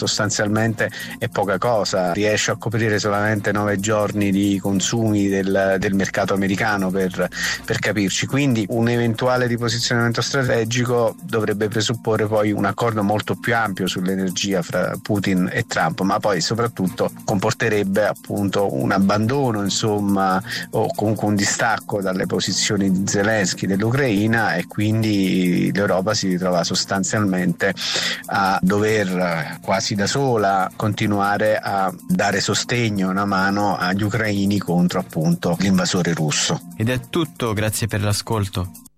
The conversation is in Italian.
sostanzialmente è poca cosa, riesce a coprire solamente 9 giorni di consumi del mercato americano, per capirci. Quindi un eventuale riposizionamento strategico dovrebbe presupporre poi un accordo molto più ampio sull'energia fra Putin e Trump, ma poi soprattutto comporterebbe appunto un abbandono, insomma, o comunque un distacco dalle posizioni di Zelensky dell'Ucraina, e quindi l'Europa si ritrova sostanzialmente a dover quasi da sola continuare a dare sostegno, una mano agli ucraini contro appunto l'invasore russo. Ed è tutto, grazie per l'ascolto.